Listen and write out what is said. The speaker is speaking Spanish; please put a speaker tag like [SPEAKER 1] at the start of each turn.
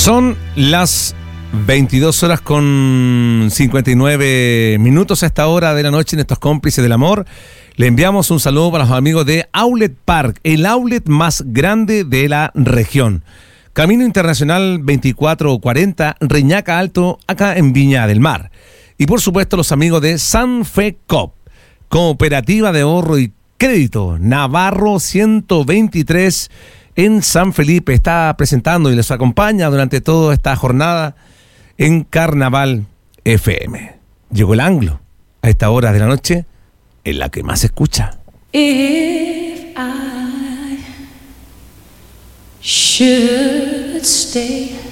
[SPEAKER 1] Son las 22 horas con 59 minutos a esta hora de la noche en estos cómplices del amor. Le enviamos un saludo para los amigos de Outlet Park, el outlet más grande de la región. Camino Internacional 2440, Reñaca Alto, acá en Viña del Mar. Y por supuesto los amigos de Sanfecop, Cooperativa de Ahorro y Crédito, Navarro 123 en San Felipe. Está presentando y les acompaña durante toda esta jornada en Carnaval FM. Llegó el Anglo a esta hora de la noche en la que más se escucha.
[SPEAKER 2] If I should stay,